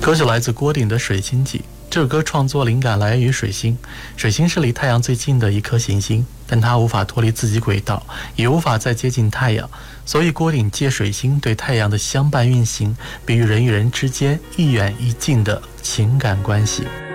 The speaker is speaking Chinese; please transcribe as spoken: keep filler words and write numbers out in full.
歌曲来自郭顶的《水星记》。这首歌创作灵感来源于水星。水星是离太阳最近的一颗行星，但它无法脱离自己轨道，也无法再接近太阳，所以郭顶借水星对太阳的相伴运行，比喻人与人之间一远一近的情感关系。